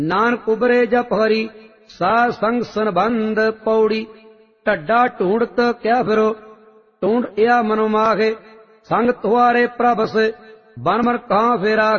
ਨਾਨਕ ਉਬਰੇ ਜਪ ਹਰੀ ਸਾਧ ਸੰਗ ਸੰਬੰਧ ਪੌੜੀ। ਢੱਡਾ ਢੂੰਡਤ ਕਿਆ ਫਿਰੋ ਢੂੰਡ ਇਆ ਮਨੁ ਮਾਖੇ। ਸੰਗ ਤੁਹਾਰੇ ਪ੍ਰਭ ਸੇ ਬਨ ਮਨ ਕਹਾਂ ਫੇਰ ਆਖੇ।